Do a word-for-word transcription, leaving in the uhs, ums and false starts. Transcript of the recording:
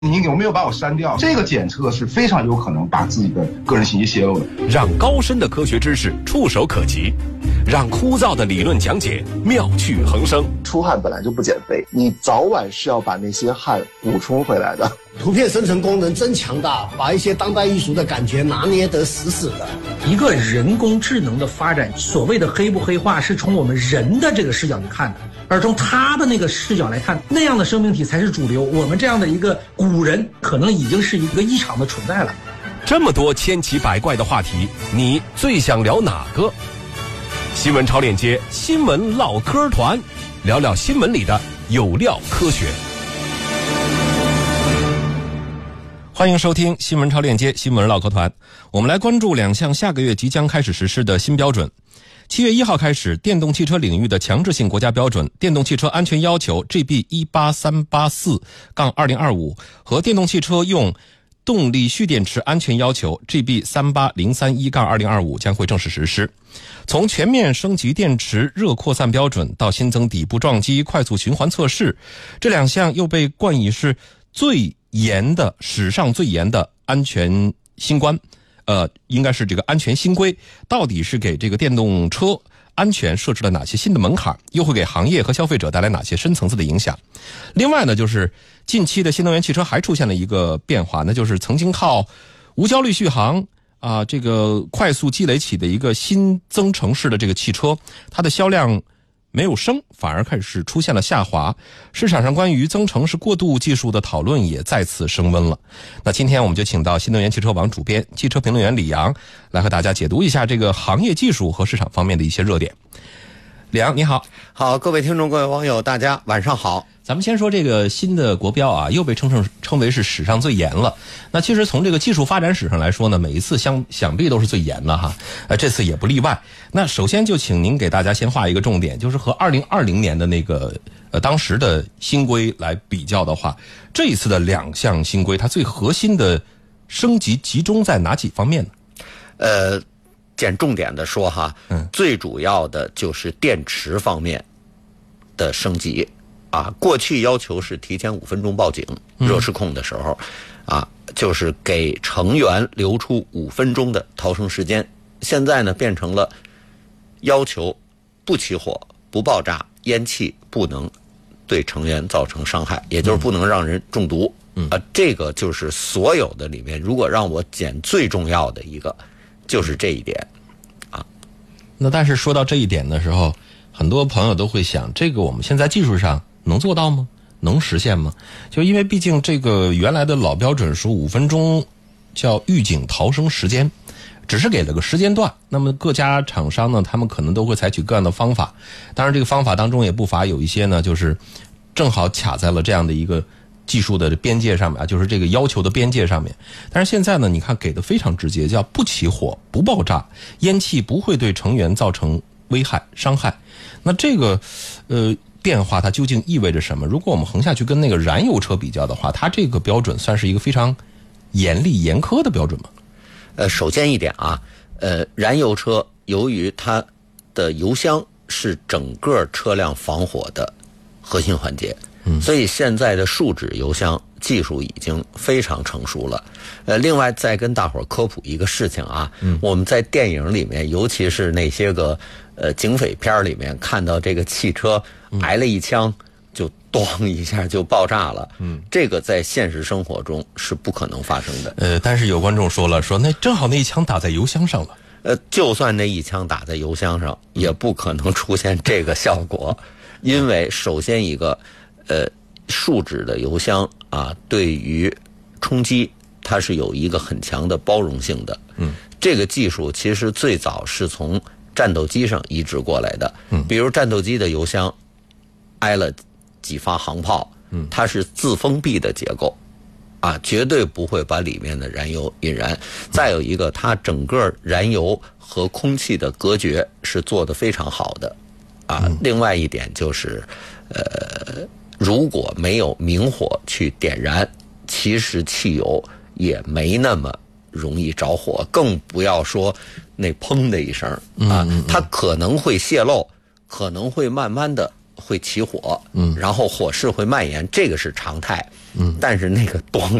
您有没有把我删掉？这个检测是非常有可能把自己的个人信息泄露的。 让高深的科学知识触手可及，让枯燥的理论讲解妙趣横生。 出汗本来就不减肥，你早晚是要把那些汗补充回来的。 图片生成功能真强大，把一些当代艺术的感觉拿捏得死死的。 一个人工智能的发展，所谓的黑不黑化是从我们人的这个视角去看的，而从他的那个视角来看，那样的生命体才是主流。我们这样的一个古人可能已经是一个异常的存在了。 这么多千奇百怪的话题，你最想聊哪个？新闻超链接新闻唠嗑团，聊聊新闻里的有料科学。欢迎收听新闻超链接新闻唠嗑团，我们来关注两项下个月即将开始实施的新标准。七月一号开始，电动汽车领域的强制性国家标准《电动汽车安全要求 G B 一八三八四二零二五》和《电动汽车用动力蓄电池安全要求 G B 三八零三一二零二五》将会正式实施。从全面升级电池热扩散标准到新增底部撞击快速循环测试，这两项又被冠以是最严的史上最严的安全新关，呃，应该是这个安全新规，到底是给这个电动车安全设置了哪些新的门槛，又会给行业和消费者带来哪些深层次的影响？另外呢，就是近期的新能源汽车还出现了一个变化，那就是曾经靠无焦虑续航啊，这个快速积累起的一个新增程式的这个汽车，它的销量没有升，反而开始出现了下滑。市场上关于增程式过渡技术的讨论也再次升温了。那今天我们就请到新能源汽车网主编、汽车评论员李阳来和大家解读一下这个行业技术和市场方面的一些热点。李阳你好。 好，各位听众各位网友大家晚上好。 咱们先说这个新的国标啊，又被称成称为是史上最严了。那其实从这个技术发展史上来说呢，每一次相想必都是最严的哈，呃，这次也不例外。那首先就请您给大家先画一个重点，就是和二零二零年的那个呃当时的新规来比较的话，这一次的两项新规，它最核心的升级集中在哪几方面呢？ 呃，简重点的说哈，嗯，最主要的就是电池方面的升级。啊，过去要求是提前五分钟报警，热失控的时候，啊，就是给成员留出五分钟的逃生时间。现在呢，变成了要求不起火、不爆炸、烟气不能对成员造成伤害，也就是不能让人中毒。嗯，啊，这个就是所有的里面，如果让我捡最重要的一个，就是这一点。啊， 那但是说到这一点的时候，很多朋友都会想，这个我们现在技术上能做到吗？能实现吗？就因为毕竟这个原来的老标准说五分钟叫预警逃生时间，只是给了个时间段。那么各家厂商呢，他们可能都会采取各样的方法。当然这个方法当中也不乏有一些呢，就是正好卡在了这样的一个技术的边界上面啊，就是这个要求的边界上面。但是现在呢，你看给的非常直接，叫不起火、不爆炸，烟气不会对成员造成危害、伤害。那这个呃变化它究竟意味着什么？如果我们横下去跟那个燃油车比较的话，它这个标准算是一个非常严厉严苛的标准吗？ 呃，首先一点啊，呃，燃油车由于它的油箱是整个车辆防火的核心环节，嗯，所以现在的树脂油箱技术已经非常成熟了。呃，另外再跟大伙儿科普一个事情啊，嗯，我们在电影里面，尤其是那些个呃警匪片里面看到这个汽车挨了一枪就咣一下就爆炸了，嗯，这个在现实生活中是不可能发生的。 呃，但是有观众说了，说那正好那一枪打在油箱上了。 呃，就算那一枪打在油箱上，也不可能出现这个效果，因为首先一个，呃，树脂的油箱啊，对于冲击它是有一个很强的包容性的。嗯，这个技术其实最早是从战斗机上移植过来的。嗯，比如战斗机的油箱挨了几发航炮，嗯，它是自封闭的结构。啊，绝对不会把里面的燃油引燃。再有一个，它整个燃油和空气的隔绝是做得非常好的。啊，另外一点就是，呃，如果没有明火去点燃，其实汽油也没那么容易着火，更不要说那砰的一声啊，它可能会泄漏，可能会慢慢的会起火， 嗯， 然后火势会蔓延，这个是常态，嗯，但是那个咣